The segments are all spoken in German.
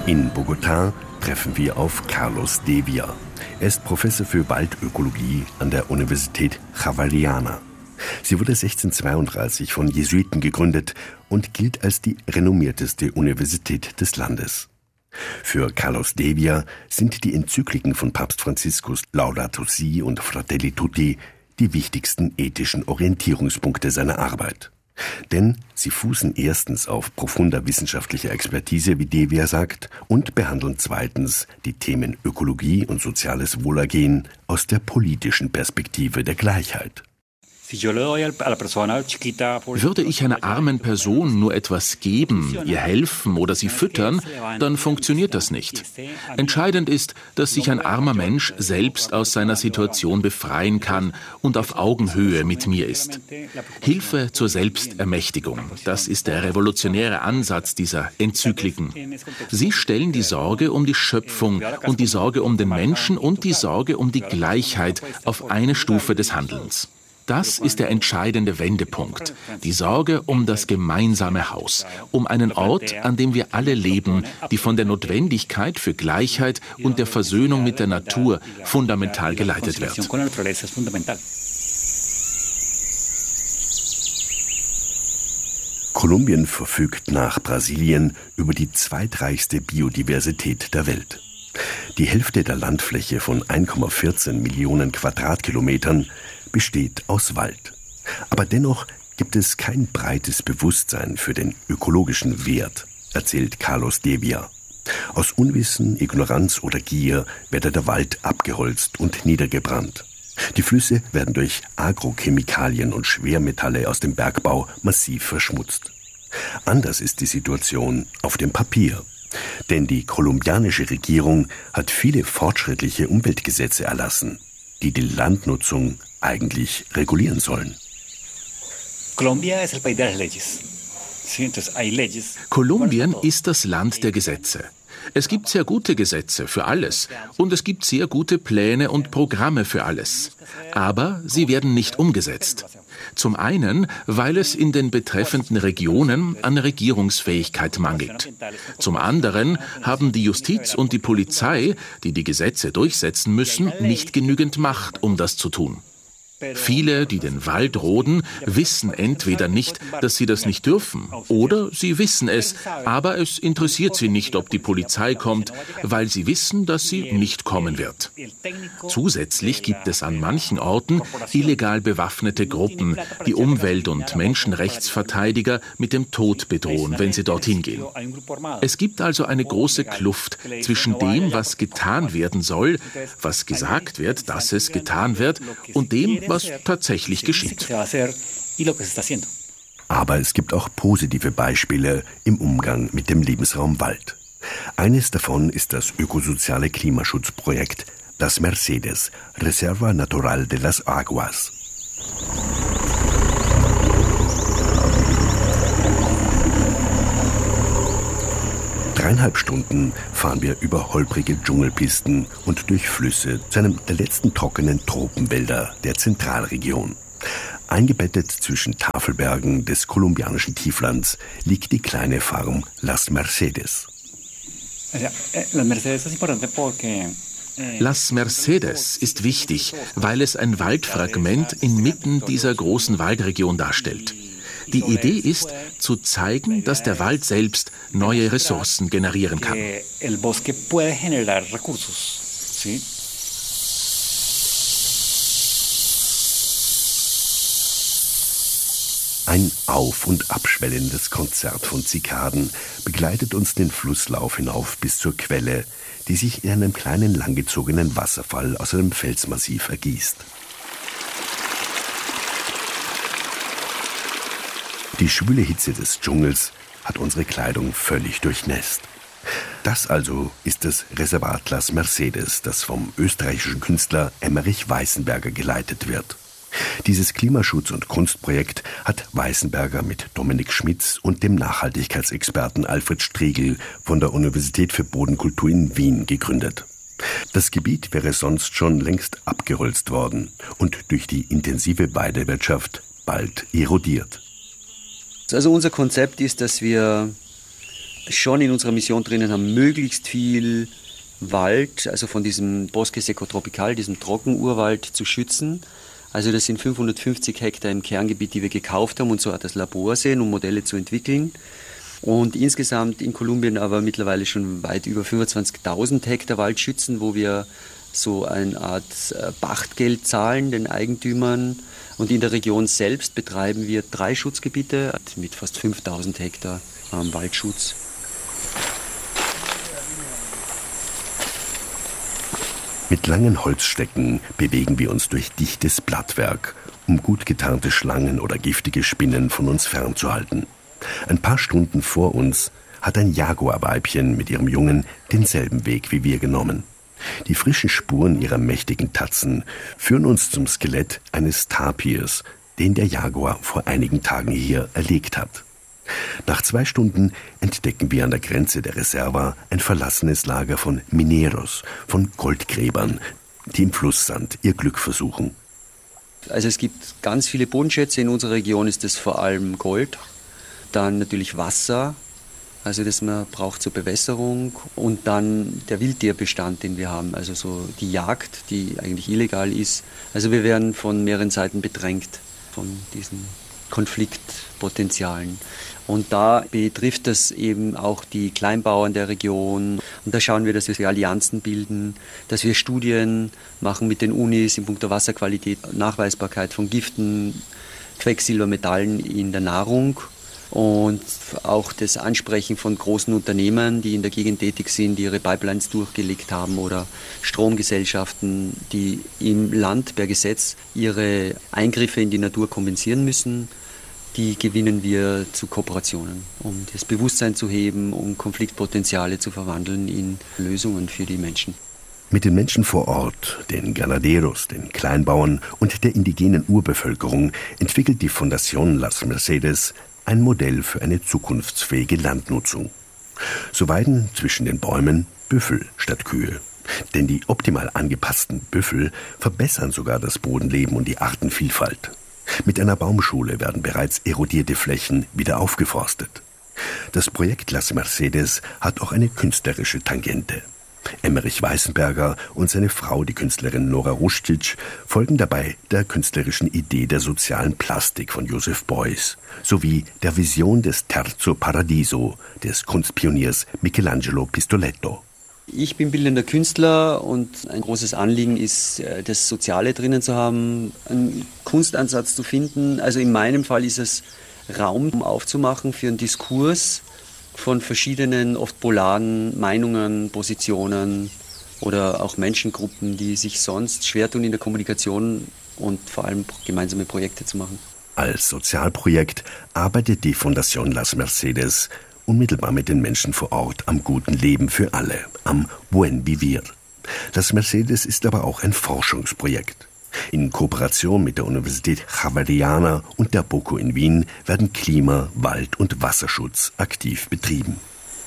In Bogotá treffen wir auf Carlos Devia. Er ist Professor für Waldökologie an der Universität Javeriana. Sie wurde 1632 von Jesuiten gegründet und gilt als die renommierteste Universität des Landes. Für Carlos Devia sind die Enzykliken von Papst Franziskus Laudato Si und Fratelli Tutti die wichtigsten ethischen Orientierungspunkte seiner Arbeit. Denn sie fußen erstens auf profunder wissenschaftlicher Expertise, wie Devia sagt, und behandeln zweitens die Themen Ökologie und soziales Wohlergehen aus der politischen Perspektive der Gleichheit. Würde ich einer armen Person nur etwas geben, ihr helfen oder sie füttern, dann funktioniert das nicht. Entscheidend ist, dass sich ein armer Mensch selbst aus seiner Situation befreien kann und auf Augenhöhe mit mir ist. Hilfe zur Selbstermächtigung, das ist der revolutionäre Ansatz dieser Enzykliken. Sie stellen die Sorge um die Schöpfung und die Sorge um den Menschen und die Sorge um die Gleichheit auf eine Stufe des Handelns. Das ist der entscheidende Wendepunkt. Die Sorge um das gemeinsame Haus, um einen Ort, an dem wir alle leben, die von der Notwendigkeit für Gleichheit und der Versöhnung mit der Natur fundamental geleitet wird. Kolumbien verfügt nach Brasilien über die zweitreichste Biodiversität der Welt. Die Hälfte der Landfläche von 1,14 Millionen Quadratkilometern besteht aus Wald. Aber dennoch gibt es kein breites Bewusstsein für den ökologischen Wert, erzählt Carlos Devia. Aus Unwissen, Ignoranz oder Gier werde der Wald abgeholzt und niedergebrannt. Die Flüsse werden durch Agrochemikalien und Schwermetalle aus dem Bergbau massiv verschmutzt. Anders ist die Situation auf dem Papier. Denn die kolumbianische Regierung hat viele fortschrittliche Umweltgesetze erlassen, die die Landnutzung eigentlich regulieren sollen. Kolumbien ist das Land der Gesetze. Es gibt sehr gute Gesetze für alles und es gibt sehr gute Pläne und Programme für alles. Aber sie werden nicht umgesetzt. Zum einen, weil es in den betreffenden Regionen an Regierungsfähigkeit mangelt. Zum anderen haben die Justiz und die Polizei, die die Gesetze durchsetzen müssen, nicht genügend Macht, um das zu tun. Viele, die den Wald roden, wissen entweder nicht, dass sie das nicht dürfen, oder sie wissen es, aber es interessiert sie nicht, ob die Polizei kommt, weil sie wissen, dass sie nicht kommen wird. Zusätzlich gibt es an manchen Orten illegal bewaffnete Gruppen, die Umwelt- und Menschenrechtsverteidiger mit dem Tod bedrohen, wenn sie dorthin gehen. Es gibt also eine große Kluft zwischen dem, was getan werden soll, was gesagt wird, dass es getan wird, und dem, was tatsächlich geschieht. Aber es gibt auch positive Beispiele im Umgang mit dem Lebensraum Wald. Eines davon ist das ökosoziale Klimaschutzprojekt Las Mercedes, Reserva Natural de las Aguas. Dreieinhalb Stunden fahren wir über holprige Dschungelpisten und durch Flüsse zu einem der letzten trockenen Tropenwälder der Zentralregion. Eingebettet zwischen Tafelbergen des kolumbianischen Tieflands liegt die kleine Farm Las Mercedes. Las Mercedes ist wichtig, weil es ein Waldfragment inmitten dieser großen Waldregion darstellt. Die Idee ist, zu zeigen, dass der Wald selbst neue Ressourcen generieren kann. Ein auf- und abschwellendes Konzert von Zikaden begleitet uns den Flusslauf hinauf bis zur Quelle, die sich in einem kleinen langgezogenen Wasserfall aus einem Felsmassiv ergießt. Die schwüle Hitze des Dschungels hat unsere Kleidung völlig durchnässt. Das also ist das Reservat Las Mercedes, das vom österreichischen Künstler Emmerich Weißenberger geleitet wird. Dieses Klimaschutz- und Kunstprojekt hat Weißenberger mit Dominik Schmitz und dem Nachhaltigkeitsexperten Alfred Striegel von der Universität für Bodenkultur in Wien gegründet. Das Gebiet wäre sonst schon längst abgeholzt worden und durch die intensive Weidewirtschaft bald erodiert. Also unser Konzept ist, dass wir schon in unserer Mission drinnen haben, möglichst viel Wald, also von diesem Bosque Seco Tropical, diesem Trockenurwald zu schützen. Also das sind 550 Hektar im Kerngebiet, die wir gekauft haben und so das Labor sehen, um Modelle zu entwickeln. Und insgesamt in Kolumbien aber mittlerweile schon weit über 25.000 Hektar Wald schützen, wo wir so eine Art Pachtgeld zahlen den Eigentümern. Und in der Region selbst betreiben wir 3 Schutzgebiete mit fast 5.000 Hektar Waldschutz. Mit langen Holzstecken bewegen wir uns durch dichtes Blattwerk, um gut getarnte Schlangen oder giftige Spinnen von uns fernzuhalten. Ein paar Stunden vor uns hat ein Jaguarweibchen mit ihrem Jungen denselben Weg wie wir genommen. Die frischen Spuren ihrer mächtigen Tatzen führen uns zum Skelett eines Tapirs, den der Jaguar vor einigen Tagen hier erlegt hat. Nach 2 Stunden entdecken wir an der Grenze der Reserva ein verlassenes Lager von Mineros, von Goldgräbern, die im Flusssand ihr Glück versuchen. Also es gibt ganz viele Bodenschätze. In unserer Region ist es vor allem Gold, dann natürlich Wasser, also das man braucht zur Bewässerung, und dann der Wildtierbestand, den wir haben, also so die Jagd, die eigentlich illegal ist. Also wir werden von mehreren Seiten bedrängt von diesen Konfliktpotenzialen. Und da betrifft das eben auch die Kleinbauern der Region. Und da schauen wir, dass wir Allianzen bilden, dass wir Studien machen mit den Unis in puncto Wasserqualität, Nachweisbarkeit von Giften, Quecksilbermetallen in der Nahrung. Und auch das Ansprechen von großen Unternehmen, die in der Gegend tätig sind, die ihre Pipelines durchgelegt haben, oder Stromgesellschaften, die im Land per Gesetz ihre Eingriffe in die Natur kompensieren müssen. Die gewinnen wir zu Kooperationen, um das Bewusstsein zu heben, um Konfliktpotenziale zu verwandeln in Lösungen für die Menschen. Mit den Menschen vor Ort, den Ganaderos, den Kleinbauern und der indigenen Urbevölkerung entwickelt die Fundación Las Mercedes ein Modell für eine zukunftsfähige Landnutzung. So weiden zwischen den Bäumen Büffel statt Kühe. Denn die optimal angepassten Büffel verbessern sogar das Bodenleben und die Artenvielfalt. Mit einer Baumschule werden bereits erodierte Flächen wieder aufgeforstet. Das Projekt Las Mercedes hat auch eine künstlerische Tangente. Emmerich Weißenberger und seine Frau, die Künstlerin Nora Rustic, folgen dabei der künstlerischen Idee der sozialen Plastik von Joseph Beuys sowie der Vision des Terzo Paradiso des Kunstpioniers Michelangelo Pistoletto. Ich bin bildender Künstler und ein großes Anliegen ist, das Soziale drinnen zu haben, einen Kunstansatz zu finden. Also in meinem Fall ist es Raum aufzumachen für einen Diskurs von verschiedenen, oft polaren Meinungen, Positionen oder auch Menschengruppen, die sich sonst schwer tun in der Kommunikation und vor allem gemeinsame Projekte zu machen. Als Sozialprojekt arbeitet die Fundación Las Mercedes unmittelbar mit den Menschen vor Ort am guten Leben für alle, am Buen Vivir. Las Mercedes ist aber auch ein Forschungsprojekt. In Kooperation mit der Universität Javeriana und der BOKU in Wien werden Klima-, Wald- und Wasserschutz aktiv betrieben.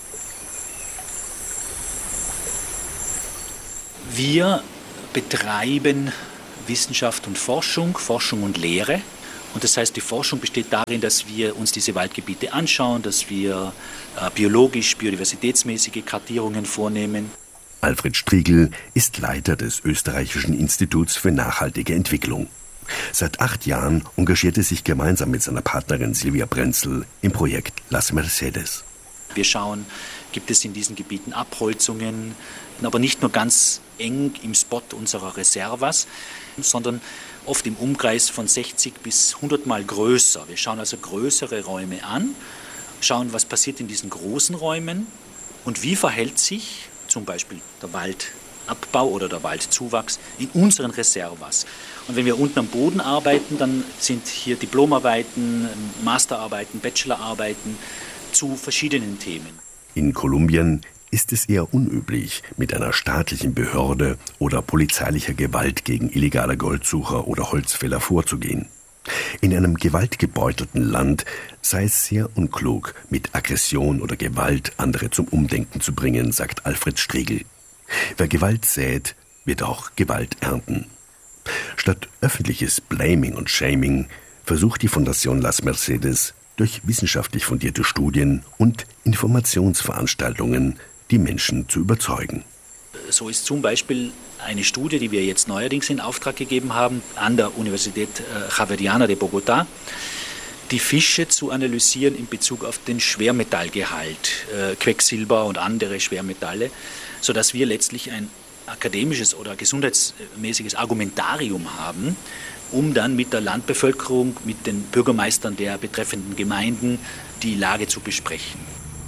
Wir betreiben Wissenschaft und Forschung, Forschung und Lehre. Und das heißt, die Forschung besteht darin, dass wir uns diese Waldgebiete anschauen, dass wir biologisch, biodiversitätsmäßige Kartierungen vornehmen. Alfred Striegel ist Leiter des Österreichischen Instituts für nachhaltige Entwicklung. Seit 8 Jahren engagiert er sich gemeinsam mit seiner Partnerin Silvia Brenzel im Projekt Las Mercedes. Wir schauen, gibt es in diesen Gebieten Abholzungen, aber nicht nur ganz eng im Spot unserer Reservas, sondern oft im Umkreis von 60 bis 100 Mal größer. Wir schauen also größere Räume an, schauen, was passiert in diesen großen Räumen und wie verhält sich zum Beispiel der Waldabbau oder der Waldzuwachs in unseren Reservas. Und wenn wir unten am Boden arbeiten, dann sind hier Diplomarbeiten, Masterarbeiten, Bachelorarbeiten zu verschiedenen Themen. In Kolumbien ist es eher unüblich, mit einer staatlichen Behörde oder polizeilicher Gewalt gegen illegale Goldsucher oder Holzfäller vorzugehen. In einem gewaltgebeutelten Land sei es sehr unklug, mit Aggression oder Gewalt andere zum Umdenken zu bringen, sagt Alfred Striegel. Wer Gewalt sät, wird auch Gewalt ernten. Statt öffentliches Blaming und Shaming versucht die Fundación Las Mercedes, durch wissenschaftlich fundierte Studien und Informationsveranstaltungen die Menschen zu überzeugen. So ist zum Beispiel eine Studie, die wir jetzt neuerdings in Auftrag gegeben haben, an der Universität Javeriana de Bogotá, die Fische zu analysieren in Bezug auf den Schwermetallgehalt, Quecksilber und andere Schwermetalle, sodass wir letztlich ein akademisches oder gesundheitsmäßiges Argumentarium haben, um dann mit der Landbevölkerung, mit den Bürgermeistern der betreffenden Gemeinden die Lage zu besprechen.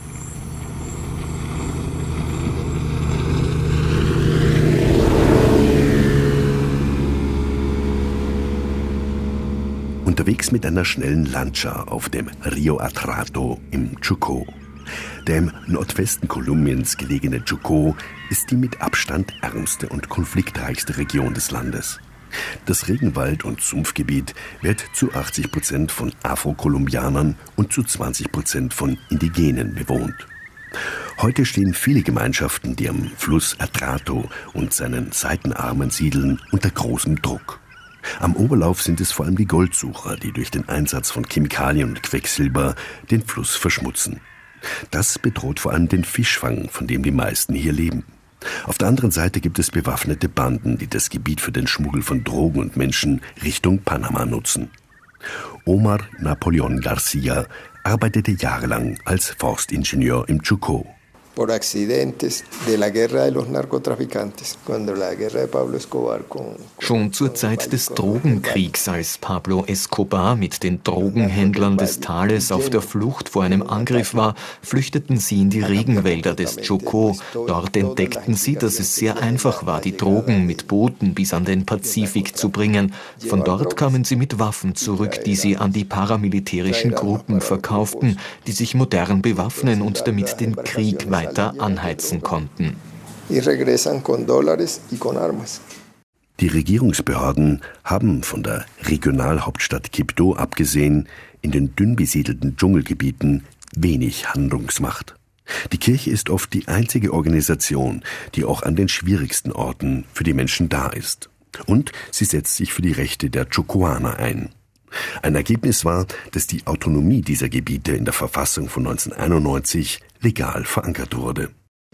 Unterwegs mit einer schnellen Lancha auf dem Rio Atrato im Chocó. Der im Nordwesten Kolumbiens gelegene Chocó ist die mit Abstand ärmste und konfliktreichste Region des Landes. Das Regenwald- und Sumpfgebiet wird zu 80% von Afro-Kolumbianern und zu 20% von Indigenen bewohnt. Heute stehen viele Gemeinschaften, die am Fluss Atrato und seinen Seitenarmen siedeln, unter großem Druck. Am Oberlauf sind es vor allem die Goldsucher, die durch den Einsatz von Chemikalien und Quecksilber den Fluss verschmutzen. Das bedroht vor allem den Fischfang, von dem die meisten hier leben. Auf der anderen Seite gibt es bewaffnete Banden, die das Gebiet für den Schmuggel von Drogen und Menschen Richtung Panama nutzen. Omar Napoleon Garcia arbeitete jahrelang als Forstingenieur im Chocó. Por accidentes de la guerra de los narcotraficantes, cuando la guerra de Pablo Escobar Schon zur Zeit des Drogenkriegs, als Pablo Escobar mit den Drogenhändlern des Tales auf der Flucht vor einem Angriff war, flüchteten sie in die Regenwälder des Chocó. Dort entdeckten sie, dass es sehr einfach war, die Drogen mit Booten bis an den Pazifik zu bringen. Von dort kamen sie mit Waffen zurück, die sie an die paramilitärischen Gruppen verkauften, die sich modern bewaffnen und damit den Krieg weiter anheizen konnten. Die Regierungsbehörden haben von der Regionalhauptstadt Quibdó abgesehen in den dünn besiedelten Dschungelgebieten wenig Handlungsmacht. Die Kirche ist oft die einzige Organisation, die auch an den schwierigsten Orten für die Menschen da ist. Und sie setzt sich für die Rechte der Chocoaner ein. Ein Ergebnis war, dass die Autonomie dieser Gebiete in der Verfassung von 1991 legal verankert wurde.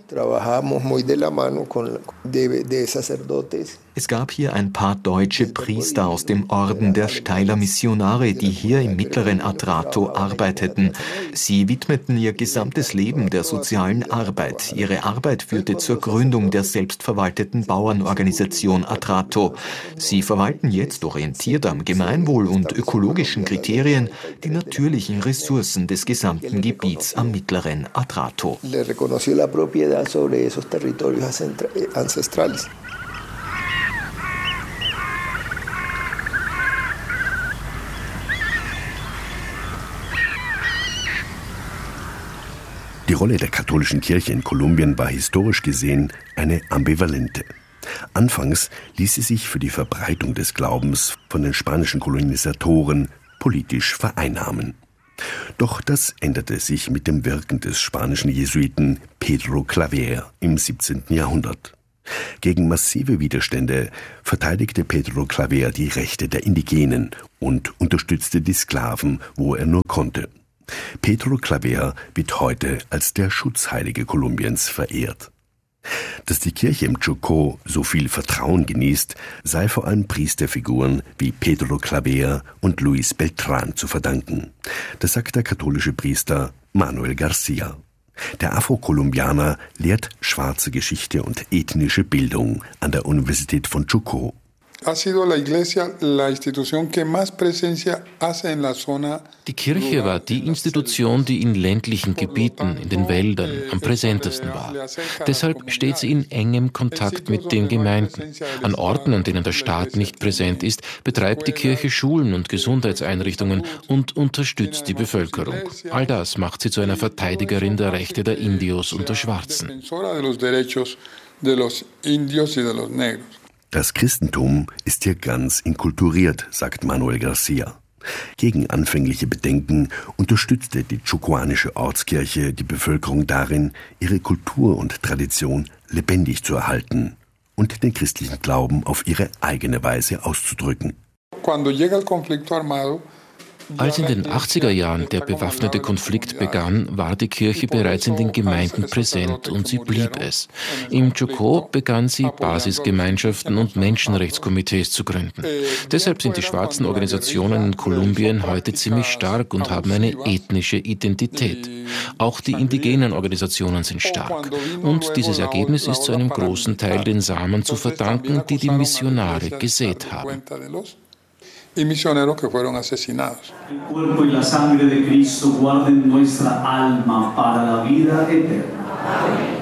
Es gab hier ein paar deutsche Priester aus dem Orden der Steyler Missionare, die hier im mittleren Atrato arbeiteten. Sie widmeten ihr gesamtes Leben der sozialen Arbeit. Ihre Arbeit führte zur Gründung der selbstverwalteten Bauernorganisation Atrato. Sie verwalten jetzt, orientiert am Gemeinwohl und ökologischen Kriterien, die natürlichen Ressourcen des gesamten Gebiets am mittleren Atrato. Sobre esos territorios ancestrales. Die Rolle der katholischen Kirche in Kolumbien war historisch gesehen eine ambivalente. Anfangs ließ sie sich für die Verbreitung des Glaubens von den spanischen Kolonisatoren politisch vereinnahmen. Doch das änderte sich mit dem Wirken des spanischen Jesuiten Pedro Claver im 17. Jahrhundert. Gegen massive Widerstände verteidigte Pedro Claver die Rechte der Indigenen und unterstützte die Sklaven, wo er nur konnte. Pedro Claver wird heute als der Schutzheilige Kolumbiens verehrt. Dass die Kirche im Chocó so viel Vertrauen genießt, sei vor allem Priesterfiguren wie Pedro Claver und Luis Beltrán zu verdanken. Das sagt der katholische Priester Manuel Garcia. Der Afro-Kolumbianer lehrt schwarze Geschichte und ethnische Bildung an der Universität von Chocó. Die Kirche war die Institution, die in ländlichen Gebieten, in den Wäldern am präsentesten war. Deshalb steht sie in engem Kontakt mit den Gemeinden. An Orten, an denen der Staat nicht präsent ist, betreibt die Kirche Schulen und Gesundheitseinrichtungen und unterstützt die Bevölkerung. All das macht sie zu einer Verteidigerin der Rechte der Indios und der Schwarzen. Das Christentum ist hier ganz inkulturiert, sagt Manuel Garcia. Gegen anfängliche Bedenken unterstützte die chocoanische Ortskirche die Bevölkerung darin, ihre Kultur und Tradition lebendig zu erhalten und den christlichen Glauben auf ihre eigene Weise auszudrücken. Cuando llega el conflicto armado, Als in den 80er Jahren der bewaffnete Konflikt begann, war die Kirche bereits in den Gemeinden präsent und sie blieb es. Im Chocó begann sie, Basisgemeinschaften und Menschenrechtskomitees zu gründen. Deshalb sind die schwarzen Organisationen in Kolumbien heute ziemlich stark und haben eine ethnische Identität. Auch die indigenen Organisationen sind stark. Und dieses Ergebnis ist zu einem großen Teil den Samen zu verdanken, die die Missionare gesät haben. Y misioneros que fueron asesinados. El cuerpo y la sangre de Cristo guarden nuestra alma para la vida eterna.